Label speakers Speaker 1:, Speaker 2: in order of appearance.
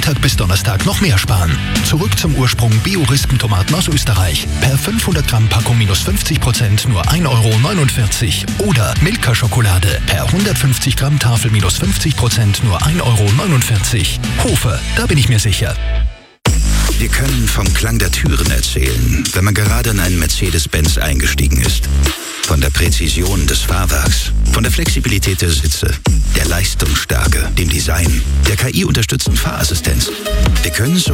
Speaker 1: Montag bis Donnerstag noch mehr sparen. Zurück zum Ursprung Bio-Rispentomaten aus Österreich. Per 500 Gramm Packung minus 50% nur 1,49 € oder Milka-Schokolade per 150 Gramm Tafel minus 50% nur 1,49 €. Hofer, da bin ich mir sicher.
Speaker 2: Wir können vom Klang der Türen erzählen, wenn man gerade in einen Mercedes-Benz eingestiegen ist. Von der Präzision des Fahrwerks, von der Flexibilität der Sitze, der Leistungsstärke, dem Design, der KI-unterstützten Fahrassistenz. Wir können so